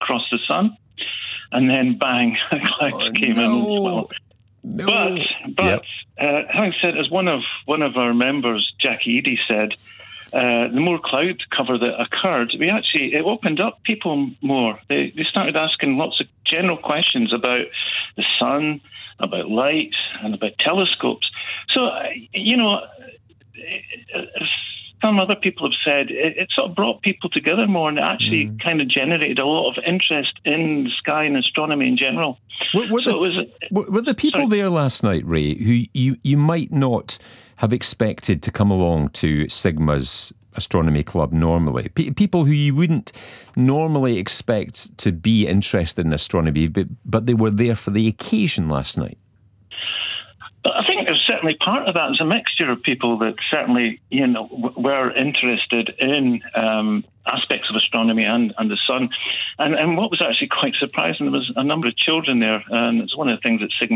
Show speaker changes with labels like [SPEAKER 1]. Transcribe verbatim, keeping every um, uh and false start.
[SPEAKER 1] across the sun, and then bang, clouds
[SPEAKER 2] oh,
[SPEAKER 1] came
[SPEAKER 2] no.
[SPEAKER 1] in as well.
[SPEAKER 2] No.
[SPEAKER 1] But, but
[SPEAKER 2] yep.
[SPEAKER 1] uh, having said, as one of one of our members, Jackie Eady, said, uh, the more cloud cover that occurred, we actually it opened up people more. They they started asking lots of general questions about the sun, about light, and about telescopes. So, uh, you know, as some other people have said, it, it sort of brought people together more, and it actually mm. kind of generated a lot of interest in the sky and astronomy in general.
[SPEAKER 2] Were, were,
[SPEAKER 1] so
[SPEAKER 2] the,
[SPEAKER 1] it was,
[SPEAKER 2] were, were the people
[SPEAKER 1] sorry.
[SPEAKER 2] there last night, Ray, who you, you might not have expected to come along to Sigma's Astronomy Club normally? P- people who you wouldn't normally expect to be interested in astronomy, but, but they were there for the occasion last night.
[SPEAKER 1] I think there's certainly part of that. It's a mixture of people that certainly, you know, w- were interested in um, aspects of astronomy and, and the sun. And, and what was actually quite surprising, there was a number of children there, and it's one of the things that Sigma